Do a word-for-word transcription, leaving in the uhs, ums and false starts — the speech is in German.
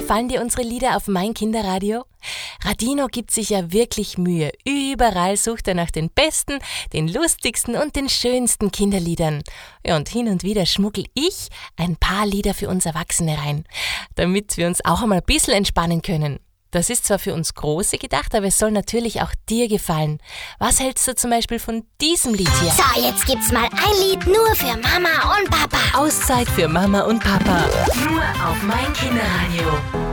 Gefallen dir unsere Lieder auf Mein Kinderradio? Radino gibt sich ja wirklich Mühe. Überall sucht er nach den besten, den lustigsten und den schönsten Kinderliedern. Ja, und hin und wieder schmuggel ich ein paar Lieder für uns Erwachsene rein, damit wir uns auch einmal ein bisschen entspannen können. Das ist zwar für uns Große gedacht, aber es soll natürlich auch dir gefallen. Was hältst du zum Beispiel von diesem Lied hier? So, jetzt gibt's mal ein Lied nur für Mama und Papa. Auszeit für Mama und Papa. Nur auf Mein Kinderradio.